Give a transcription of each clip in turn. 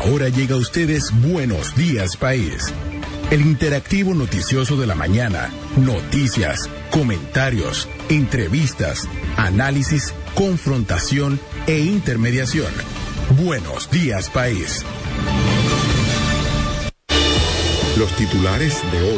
Ahora llega a ustedes Buenos Días País, el interactivo noticioso de la mañana. Noticias, comentarios, entrevistas, análisis, confrontación e intermediación. Buenos Días País. Los titulares de hoy.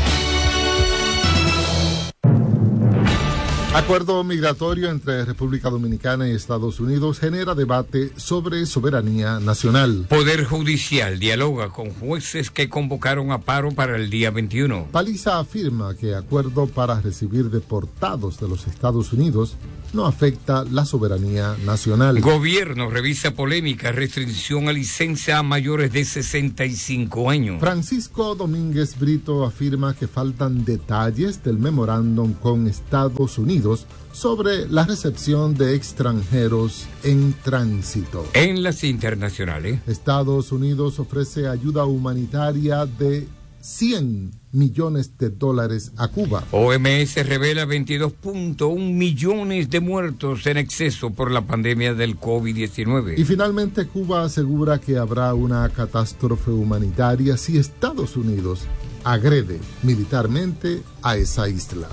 Acuerdo migratorio entre República Dominicana y Estados Unidos genera debate sobre soberanía nacional. Poder Judicial dialoga con jueces que convocaron a paro para el día 21. Paliza afirma que acuerdo para recibir deportados de los Estados Unidos no afecta la soberanía nacional. Gobierno revisa polémica restricción a licencia a mayores de 65 años. Francisco Domínguez Brito afirma que faltan detalles del memorándum con Estados Unidos sobre la recepción de extranjeros en tránsito. En las internacionales, Estados Unidos ofrece ayuda humanitaria de $100 millones a Cuba. OMS revela 22.1 millones de muertos en exceso por la pandemia del COVID-19. Y finalmente Cuba asegura que habrá una catástrofe humanitaria si Estados Unidos agrede militarmente a esa isla.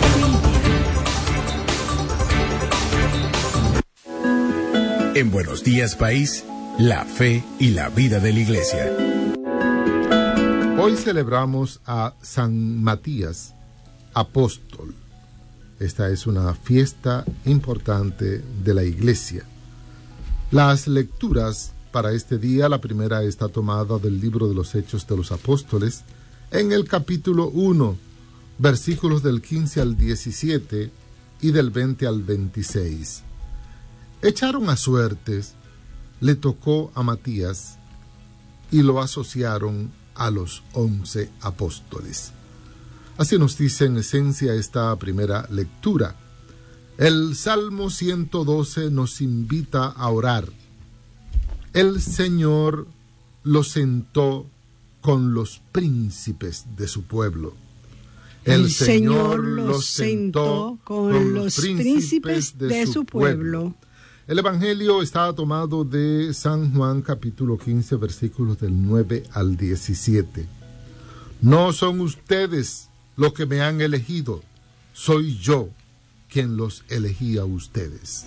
En Buenos Días País, la fe y la vida de la Iglesia. Hoy celebramos a San Matías, apóstol. Esta es una fiesta importante de la Iglesia. Las lecturas para este día, la primera está tomada del libro de los Hechos de los Apóstoles, en el capítulo 1, versículos del 15 al 17 y del 20 al 26. Echaron a suertes, le tocó a Matías y lo asociaron a los 11 apóstoles. Así nos dice en esencia esta primera lectura. El Salmo 112 nos invita a orar. El Señor lo sentó con los príncipes de su pueblo. El Señor lo sentó con los príncipes de su pueblo. El Evangelio está tomado de San Juan capítulo 15 versículos del 9 al 17. No son ustedes los que me han elegido, soy yo quien los elegí a ustedes.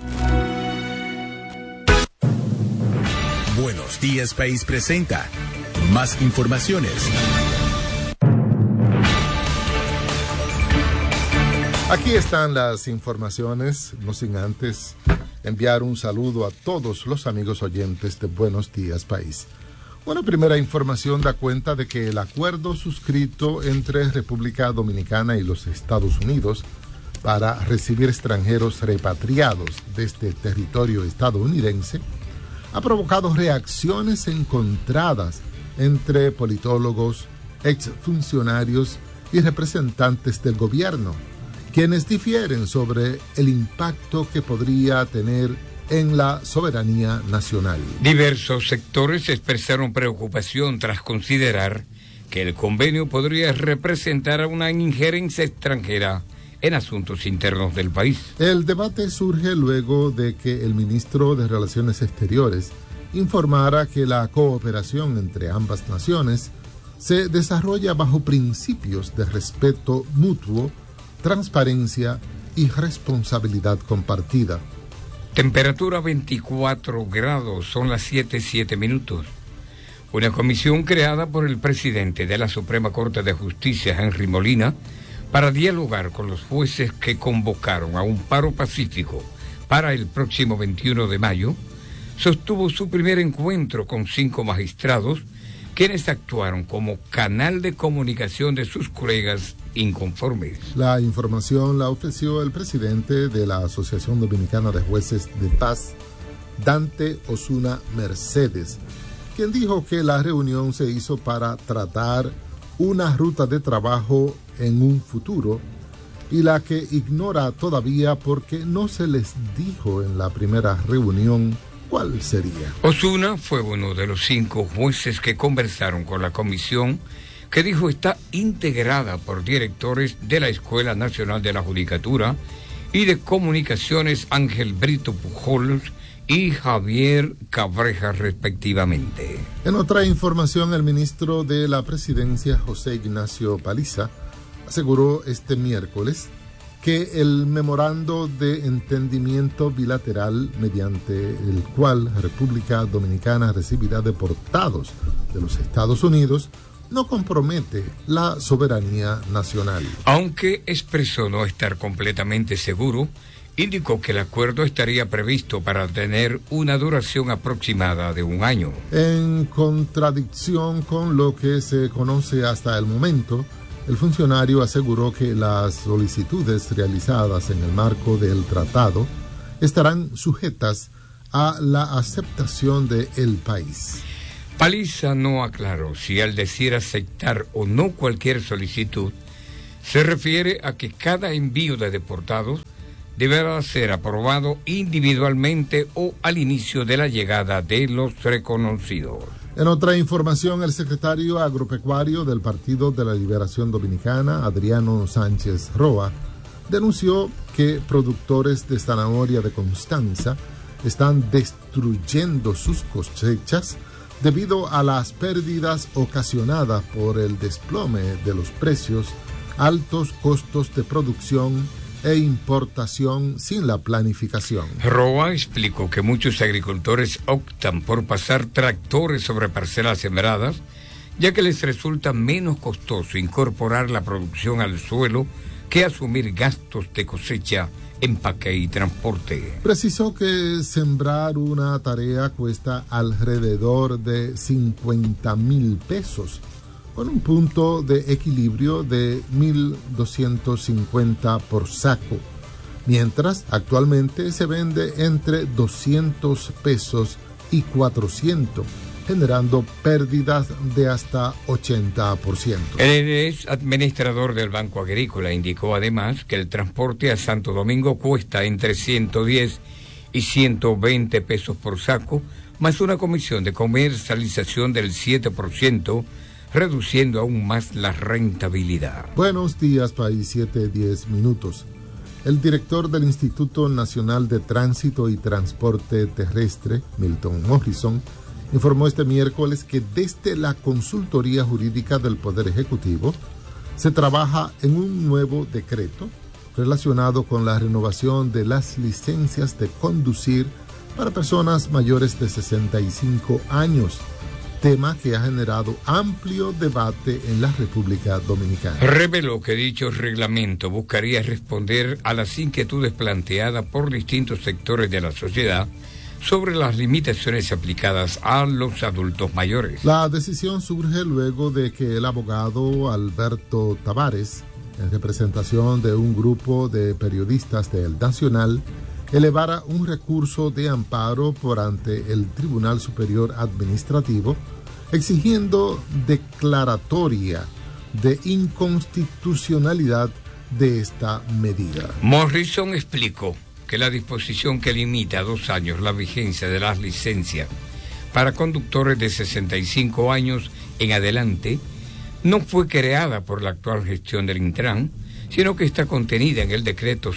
Buenos Días País presenta más informaciones. Aquí están las informaciones, no sin antes enviar un saludo a todos los amigos oyentes de Buenos Días País. Una primera información da cuenta de que el acuerdo suscrito entre República Dominicana y los Estados Unidos para recibir extranjeros repatriados desde territorio estadounidense ha provocado reacciones encontradas entre politólogos, exfuncionarios y representantes del gobierno, quienes difieren sobre el impacto que podría tener en la soberanía nacional. Diversos sectores expresaron preocupación tras considerar que el convenio podría representar una injerencia extranjera en asuntos internos del país. El debate surge luego de que el ministro de Relaciones Exteriores informara que la cooperación entre ambas naciones se desarrolla bajo principios de respeto mutuo, transparencia y responsabilidad compartida. Temperatura 24 grados, son las 7:07. Una comisión creada por el presidente de la Suprema Corte de Justicia, Henry Molina, para dialogar con los jueces que convocaron a un paro pacífico para el próximo 21 de mayo, sostuvo su primer encuentro con 5 magistrados, quienes actuaron como canal de comunicación de sus colegas inconformes. La información la ofreció el presidente de la Asociación Dominicana de Jueces de Paz, Dante Osuna Mercedes, quien dijo que la reunión se hizo para tratar una ruta de trabajo en un futuro y la que ignora todavía porque no se les dijo en la primera reunión cuál sería. Osuna fue uno de los 5 jueces que conversaron con la comisión, que dijo está integrada por directores de la Escuela Nacional de la Judicatura y de Comunicaciones Ángel Brito Pujols y Javier Cabreja, respectivamente. En otra información, el ministro de la Presidencia, José Ignacio Paliza, aseguró este miércoles que el memorando de entendimiento bilateral mediante el cual República Dominicana recibirá deportados de los Estados Unidos no compromete la soberanía nacional. Aunque expresó no estar completamente seguro, indicó que el acuerdo estaría previsto para tener una duración aproximada de 1 año. En contradicción con lo que se conoce hasta el momento, el funcionario aseguró que las solicitudes realizadas en el marco del tratado estarán sujetas a la aceptación del país. Paliza no aclaró si al decir aceptar o no cualquier solicitud se refiere a que cada envío de deportados deberá ser aprobado individualmente o al inicio de la llegada de los reconocidos. En otra información, el secretario agropecuario del Partido de la Liberación Dominicana, Adriano Sánchez Roa, denunció que productores de zanahoria de Constanza están destruyendo sus cosechas debido a las pérdidas ocasionadas por el desplome de los precios, altos costos de producción e importación sin la planificación. Roa explicó que muchos agricultores optan por pasar tractores sobre parcelas sembradas, ya que les resulta menos costoso incorporar la producción al suelo que asumir gastos de cosecha, empaque y transporte. Precisó que sembrar una tarea cuesta alrededor de 50,000 pesos, con un punto de equilibrio de 1,250 por saco, mientras actualmente se vende entre 200 pesos y 400, generando pérdidas de hasta 80%. El ex administrador del Banco Agrícola indicó además que el transporte a Santo Domingo cuesta entre 110 y 120 pesos por saco, más una comisión de comercialización del 7%, reduciendo aún más la rentabilidad. Buenos días, país, 7:10. El director del Instituto Nacional de Tránsito y Transporte Terrestre, Milton Morrison, informó este miércoles que desde la Consultoría Jurídica del Poder Ejecutivo se trabaja en un nuevo decreto relacionado con la renovación de las licencias de conducir para personas mayores de 65 años, tema que ha generado amplio debate en la República Dominicana. Reveló que dicho reglamento buscaría responder a las inquietudes planteadas por distintos sectores de la sociedad sobre las limitaciones aplicadas a los adultos mayores. La decisión surge luego de que el abogado Alberto Tavares, en representación de un grupo de periodistas del Nacional, elevara un recurso de amparo por ante el Tribunal Superior Administrativo, exigiendo declaratoria de inconstitucionalidad de esta medida. Morrison explicó que la disposición que limita a 2 años la vigencia de las licencias para conductores de 65 años en adelante no fue creada por la actual gestión del Intran, sino que está contenida en el decreto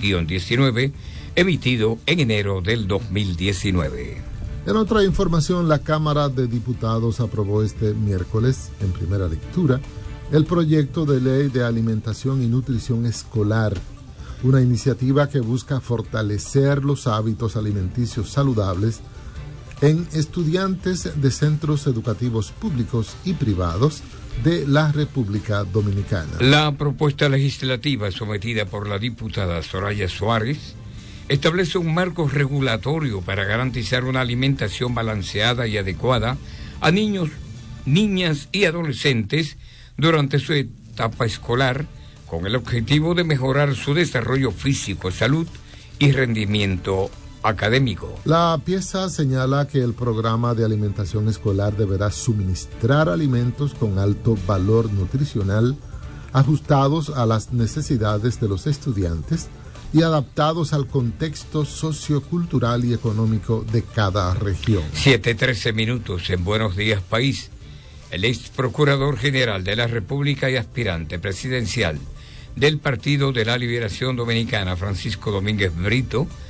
6-19 emitido en enero del 2019. En otra información, la Cámara de Diputados aprobó este miércoles, en primera lectura, el proyecto de ley de alimentación y nutrición escolar, una iniciativa que busca fortalecer los hábitos alimenticios saludables en estudiantes de centros educativos públicos y privados de la República Dominicana. La propuesta legislativa sometida por la diputada Soraya Suárez establece un marco regulatorio para garantizar una alimentación balanceada y adecuada a niños, niñas y adolescentes durante su etapa escolar, con el objetivo de mejorar su desarrollo físico, salud y rendimiento académico. La pieza señala que el programa de alimentación escolar deberá suministrar alimentos con alto valor nutricional, ajustados a las necesidades de los estudiantes y adaptados al contexto sociocultural y económico de cada región. 7:13 en Buenos Días País. El ex procurador general de la República y aspirante presidencial del Partido de la Liberación Dominicana, Francisco Domínguez Brito,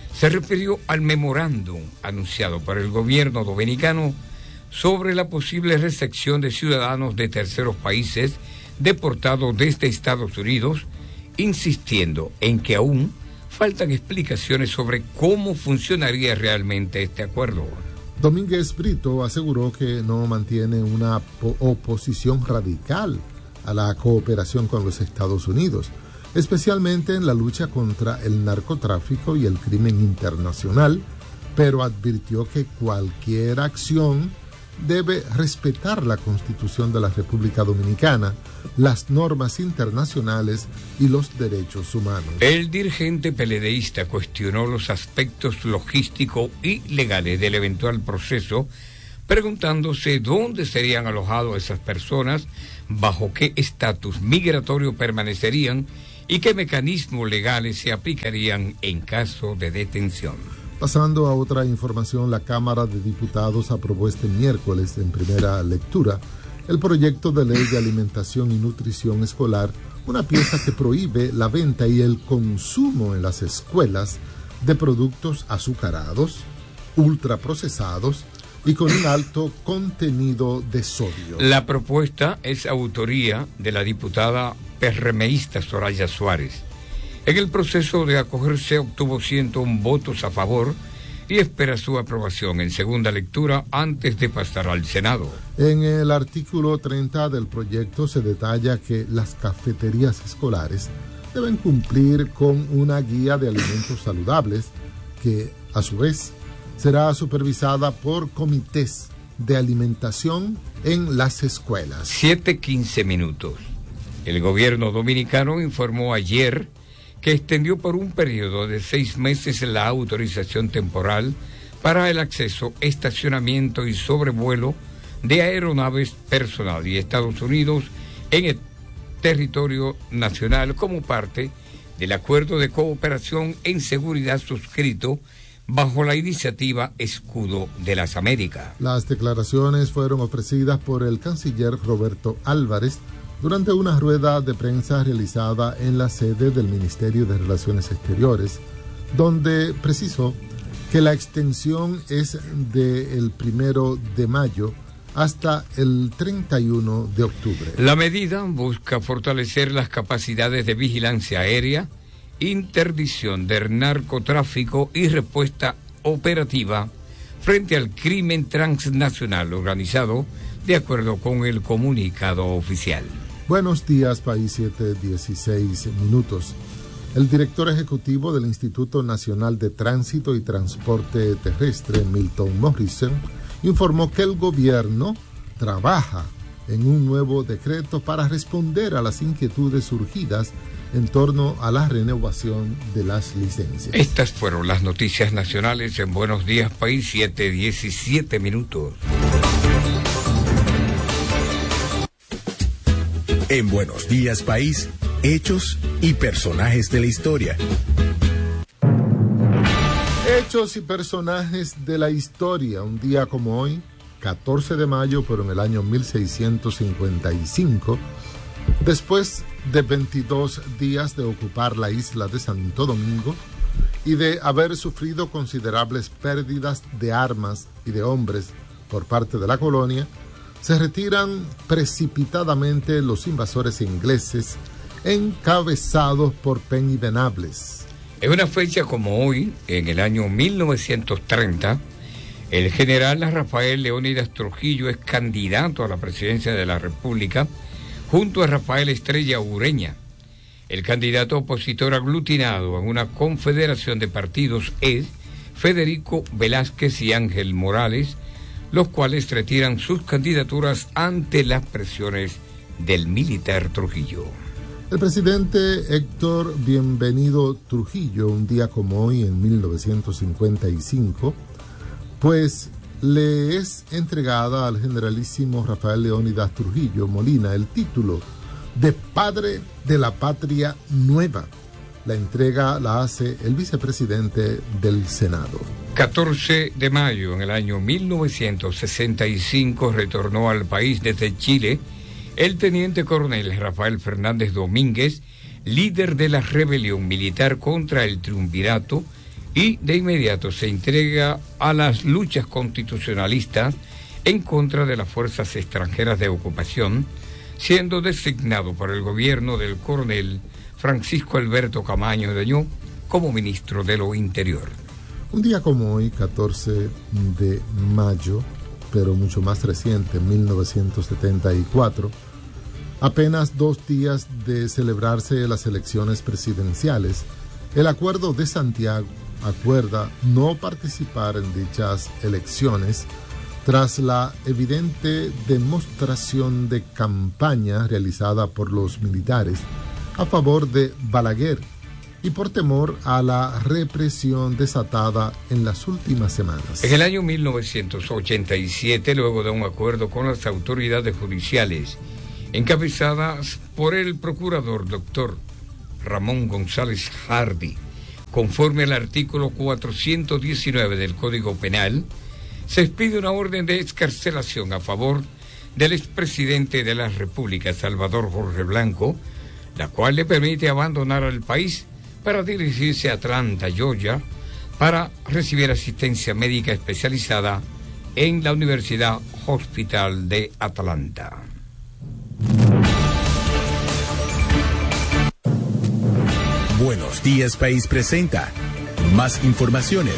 se refirió al memorándum anunciado por el gobierno dominicano sobre la posible recepción de ciudadanos de terceros países deportados desde Estados Unidos, insistiendo en que aún faltan explicaciones sobre cómo funcionaría realmente este acuerdo. Domínguez Brito aseguró que no mantiene una oposición radical a la cooperación con los Estados Unidos, especialmente en la lucha contra el narcotráfico y el crimen internacional, pero advirtió que cualquier acción debe respetar la Constitución de la República Dominicana, las normas internacionales y los derechos humanos. El dirigente peledeísta cuestionó los aspectos logísticos y legales del eventual proceso, preguntándose dónde serían alojados esas personas, bajo qué estatus migratorio permanecerían y qué mecanismos legales se aplicarían en caso de detención. Pasando a otra información, la Cámara de Diputados aprobó este miércoles en primera lectura el proyecto de ley de alimentación y nutrición escolar, una pieza que prohíbe la venta y el consumo en las escuelas de productos azucarados, ultraprocesados y con un alto contenido de sodio. La propuesta es autoría de la diputada PRMista Soraya Suárez. En el proceso de acogerse obtuvo 101 votos a favor y espera su aprobación en segunda lectura antes de pasar al Senado. En el artículo 30 del proyecto se detalla que las cafeterías escolares deben cumplir con una guía de alimentos saludables que, a su vez, será supervisada por comités de alimentación en las escuelas. 7:15 minutos. El gobierno dominicano informó ayer que extendió por un periodo de 6 meses la autorización temporal para el acceso, estacionamiento y sobrevuelo de aeronaves personal y Estados Unidos en el territorio nacional como parte del acuerdo de cooperación en seguridad suscrito bajo la iniciativa Escudo de las Américas. Las declaraciones fueron ofrecidas por el canciller Roberto Álvarez durante una rueda de prensa realizada en la sede del Ministerio de Relaciones Exteriores, donde precisó que la extensión es del 1 de mayo hasta el 31 de octubre. La medida busca fortalecer las capacidades de vigilancia aérea, interdicción del narcotráfico y respuesta operativa frente al crimen transnacional organizado, de acuerdo con el comunicado oficial. Buenos días, país, 7:16 minutos. El director ejecutivo del Instituto Nacional de Tránsito y Transporte Terrestre, Milton Morrison, informó que el gobierno trabaja en un nuevo decreto para responder a las inquietudes surgidas en torno a la renovación de las licencias. Estas fueron las noticias nacionales en Buenos Días, País, 7:17 minutos. En Buenos Días, País, hechos y personajes de la historia. Hechos y personajes de la historia. Un día como hoy, 14 de mayo, pero en el año 1655, después de 22 días de ocupar la isla de Santo Domingo y de haber sufrido considerables pérdidas de armas y de hombres por parte de la colonia, se retiran precipitadamente los invasores ingleses encabezados por Penn y Venables. En una fecha como hoy, en el año 1930, el general Rafael Leónidas Trujillo es candidato a la presidencia de la República junto a Rafael Estrella Ureña. El candidato opositor aglutinado en una confederación de partidos es Federico Velázquez y Ángel Morales, los cuales retiran sus candidaturas ante las presiones del militar Trujillo. El presidente Héctor Bienvenido Trujillo, un día como hoy en 1955, pues le es entregada al generalísimo Rafael Leónidas Trujillo Molina el título de Padre de la Patria Nueva. La entrega la hace el vicepresidente del Senado. 14 de mayo, en el año 1965, retornó al país desde Chile el teniente coronel Rafael Fernández Domínguez, líder de la rebelión militar contra el triunvirato y de inmediato se entrega a las luchas constitucionalistas en contra de las fuerzas extranjeras de ocupación, siendo designado por el gobierno del coronel Francisco Alberto Camaño Dañó como ministro de lo Interior. Un día como hoy, 14 de mayo, pero mucho más reciente, 1974, apenas 2 días de celebrarse las elecciones presidenciales, el Acuerdo de Santiago acuerda no participar en dichas elecciones tras la evidente demostración de campaña realizada por los militares a favor de Balaguer y por temor a la represión desatada en las últimas semanas. En el año 1987, luego de un acuerdo con las autoridades judiciales encabezadas por el procurador doctor Ramón González Hardy, conforme al artículo 419 del Código Penal, se expide una orden de excarcelación a favor del expresidente de la República, Salvador Jorge Blanco, la cual le permite abandonar el país para dirigirse a Atlanta, Georgia, para recibir asistencia médica especializada en la Universidad Hospital de Atlanta. Buenos Días País presenta más informaciones.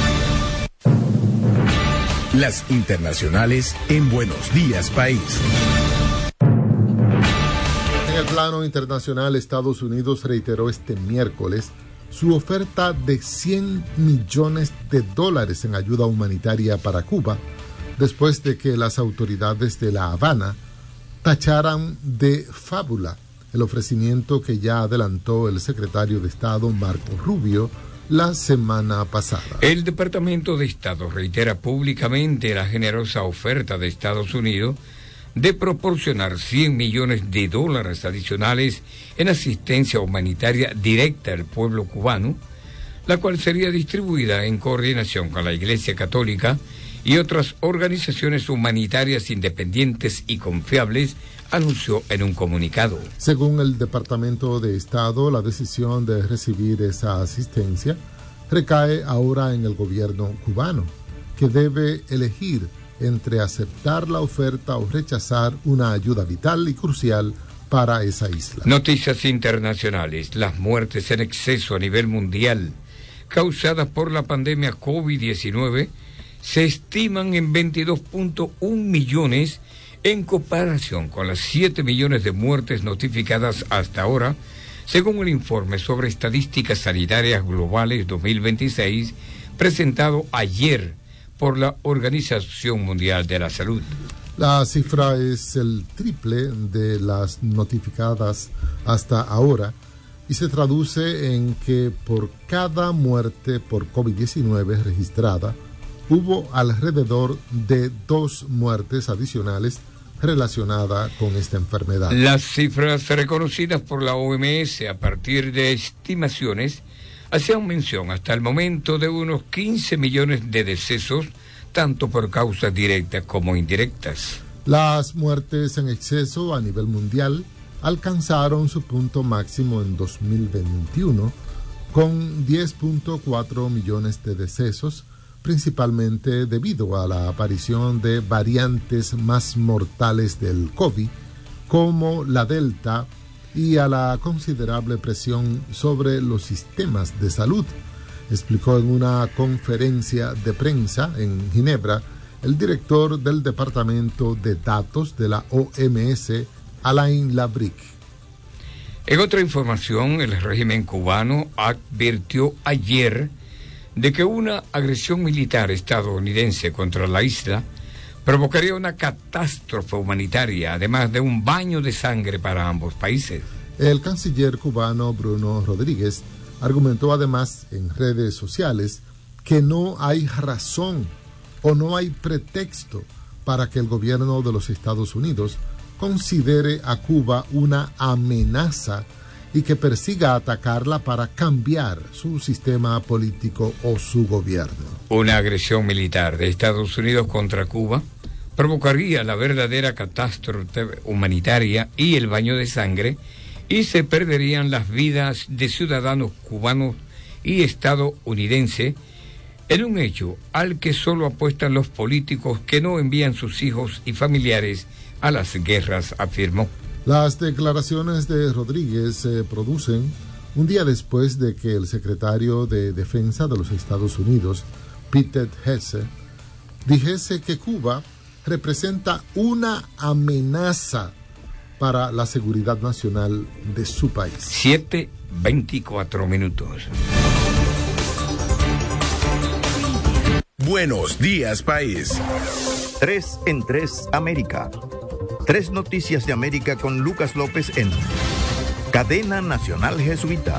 Las internacionales en Buenos Días País. En el plano internacional, Estados Unidos reiteró este miércoles su oferta de $100 millones en ayuda humanitaria para Cuba, después de que las autoridades de La Habana tacharan de fábula el ofrecimiento que ya adelantó el secretario de Estado Marco Rubio la semana pasada. El Departamento de Estado reitera públicamente la generosa oferta de Estados Unidos de proporcionar $100 millones adicionales en asistencia humanitaria directa al pueblo cubano, la cual sería distribuida en coordinación con la Iglesia Católica y otras organizaciones humanitarias independientes y confiables, anunció en un comunicado. Según el Departamento de Estado, la decisión de recibir esa asistencia recae ahora en el gobierno cubano, que debe elegir entre aceptar la oferta o rechazar una ayuda vital y crucial para esa isla. Noticias internacionales. Las muertes en exceso a nivel mundial causadas por la pandemia COVID-19 se estiman en 22.1 millones en comparación con las 7 millones de muertes notificadas hasta ahora, según el informe sobre estadísticas sanitarias globales 2026 presentado ayer por la Organización Mundial de la Salud. La cifra es el triple de las notificadas hasta ahora y se traduce en que por cada muerte por COVID-19 registrada, hubo alrededor de 2 muertes adicionales relacionadas con esta enfermedad. Las cifras reconocidas por la OMS a partir de estimaciones hacían mención hasta el momento de unos 15 millones de decesos, tanto por causas directas como indirectas. Las muertes en exceso a nivel mundial alcanzaron su punto máximo en 2021, con 10.4 millones de decesos, principalmente debido a la aparición de variantes más mortales del COVID, como la Delta, y a la considerable presión sobre los sistemas de salud, explicó en una conferencia de prensa en Ginebra el director del Departamento de Datos de la OMS, Alain Labric. En otra información, el régimen cubano advirtió ayer de que una agresión militar estadounidense contra la isla provocaría una catástrofe humanitaria, además de un baño de sangre para ambos países. El canciller cubano Bruno Rodríguez argumentó además en redes sociales que no hay razón o no hay pretexto para que el gobierno de los Estados Unidos considere a Cuba una amenaza y que persiga atacarla para cambiar su sistema político o su gobierno. Una agresión militar de Estados Unidos contra Cuba provocaría la verdadera catástrofe humanitaria y el baño de sangre, y se perderían las vidas de ciudadanos cubanos y estadounidense, en un hecho al que solo apuestan los políticos que no envían sus hijos y familiares a las guerras, afirmó. Las declaraciones de Rodríguez se producen un día después de que el secretario de Defensa de los Estados Unidos, Pete Hegseth, dijese que Cuba representa una amenaza para la seguridad nacional de su país. 7:24. Buenos días, país. 3 en 3 América. 3 noticias de América con Lucas López en Cadena Nacional Jesuita.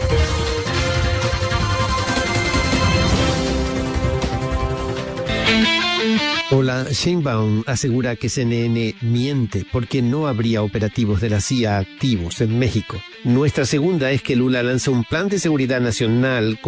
Hola, Sheinbaum asegura que CNN miente porque no habría operativos de la CIA activos en México. Nuestra segunda es que Lula lanza un plan de seguridad nacional